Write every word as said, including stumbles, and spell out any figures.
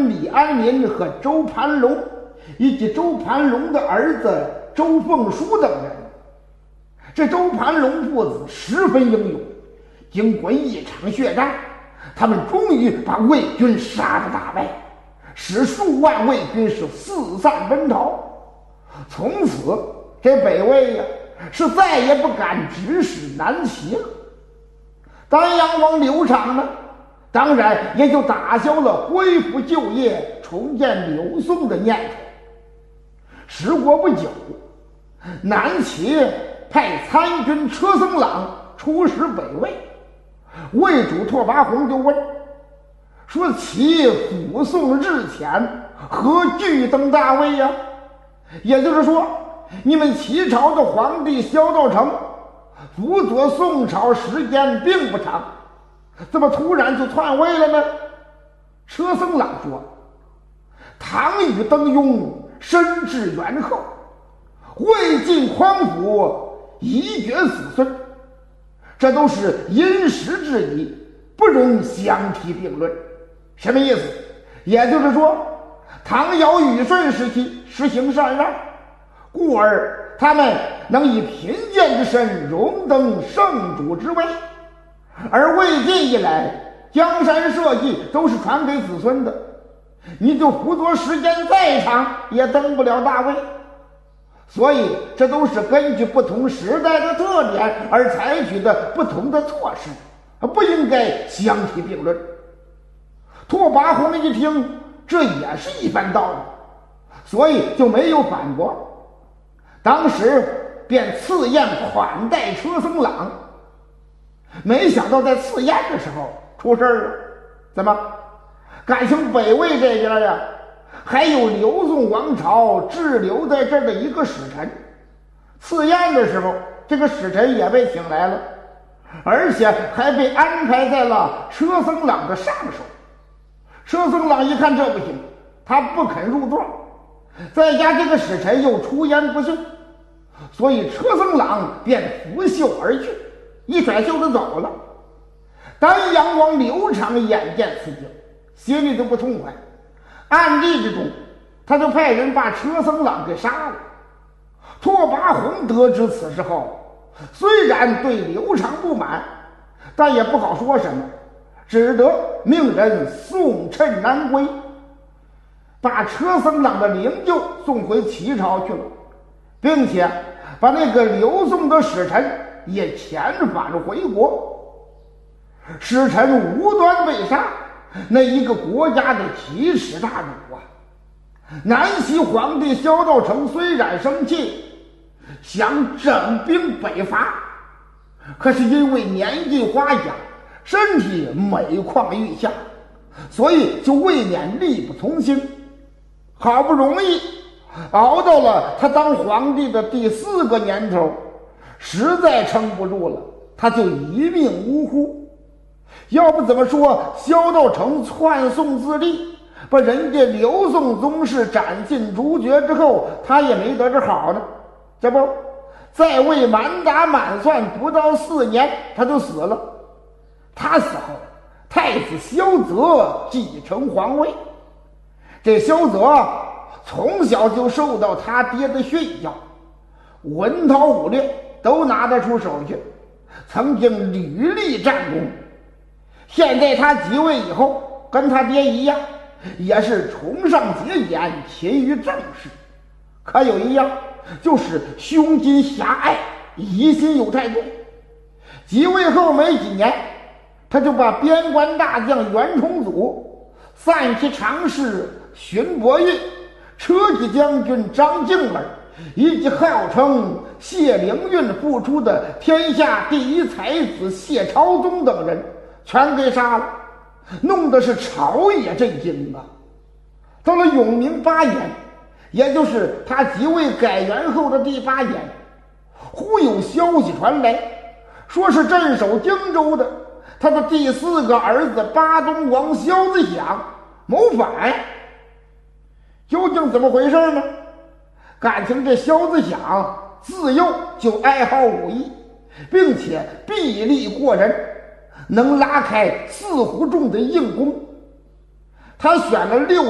军李安民和周盘龙，以及周盘龙的儿子周凤书等人。这周盘龙父子十分英勇，经过一场血战，他们终于把魏军杀得大败，使数万魏军是四散奔逃。从此这北魏呀、啊、是再也不敢指使南齐了。丹阳王刘长呢，当然也就打消了恢复旧业、重建刘宋的念头。时过不久，南齐派参军车僧朗出使北魏，魏主拓跋宏就问说：“其辅宋日前，何惧登大位呀？”也就是说，你们齐朝的皇帝萧道成辅佐宋朝时间并不长，怎么突然就篡位了呢？车僧朗说：“唐与登庸，深至元后，魏晋匡辅，以绝子孙，这都是因时制宜，不容相提并论。”什么意思？也就是说，唐尧禹舜时期实行禅让，故而他们能以贫贱之身荣登圣主之位，而魏晋一来，江山社稷都是传给子孙的，你就辅佐时间再长也登不了大位。所以这都是根据不同时代的特点而采取的不同的措施，不应该相提并论。拓跋宏一听，这也是一番道理，所以就没有反驳。当时便赐宴款待车僧朗，没想到在赐宴的时候出事了。怎么？感情北魏这边呀，还有刘宋王朝滞留在这儿的一个使臣。赐宴的时候，这个使臣也被请来了，而且还被安排在了车僧朗的上手。车僧朗一看这不行，他不肯入座，再加这个使臣又出言不逊，所以车僧朗便拂袖而去，一甩袖子走了。丹阳王刘长眼见此景，心里都不痛快，暗地之中他就派人把车僧朗给杀了。拓跋宏得知此事后，虽然对刘长不满，但也不好说什么，只得命人送趁南归，把车僧朗的灵柩送回齐朝去了，并且把那个刘宋的使臣也遣返回国。使臣无端被杀，那一个国家的奇耻大辱啊！南齐皇帝萧道成虽然生气，想整兵北伐，可是因为年纪花甲，身体每况愈下，所以就未免力不从心。好不容易熬到了他当皇帝的第四个年头，实在撑不住了，他就一命呜呼。要不怎么说萧道成篡宋自立，把人家刘宋宗室斩尽诸绝之后，他也没得着好呢？这不，在位满打满算不到四年，他就死了。他死后，太子萧泽继承皇位。这萧泽从小就受到他爹的训教，文韬武略都拿得出手去，曾经屡立战功。现在他即位以后，跟他爹一样，也是崇尚节俭，勤于政事。可有一样，就是胸襟狭隘，疑心有太重。即位后没几年，他就把边关大将袁崇祖、散骑常侍荀伯运、车骑将军张敬儿，以及号称谢灵运复出的天下第一才子谢朝宗等人全给杀了，弄得是朝野震惊啊！到了永明八年，也就是他即位改元后的第八年，忽有消息传来，说是镇守荆州的他的第四个儿子巴东王萧子响谋反。究竟怎么回事呢？感情这萧子响自幼就爱好武艺，并且臂力过人，能拉开四虎众的硬弓。他选了六